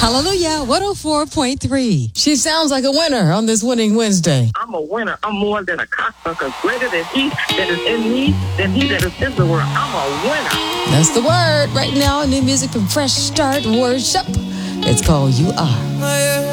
Hallelujah, 104.3. She sounds like a winner on this winning Wednesday. I'm a winner. I'm more than a cocksucker. Greater than he that is in me, than he that is in the world. I'm a winner. That's the word. Right now, new music from Fresh Start Worship. It's called You Are.